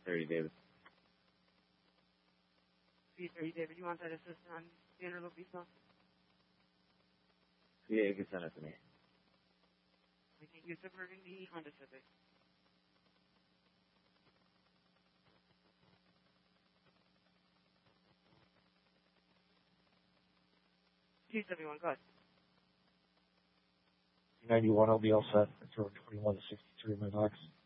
330, David. 330, David. You want that assistant on Vanderbilt Visa? Yeah, you can send it to me. We can use the Burgundy Honda Civic. 271, go ahead. 91, I'll be all set. I throw 21 to 63 in my box.